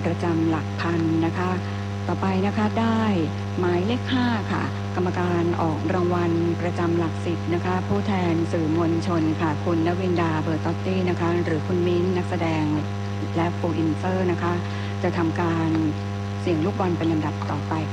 ประจำหลักพันนะคะต่อไปนะคะได้หมายเลข5ค่ะกรรมการออกรางวัลประจำหลัก10นะคะผู้แทนสื่อมวลชนค่ะคุณณวินดาเบอร์ตอตตี้นะคะหรือคุณมิ้นนักแสดงและโปรอินเซอร์นะคะจะทำการเสี่ยงลูกบอลเป็นลำดับต่อไป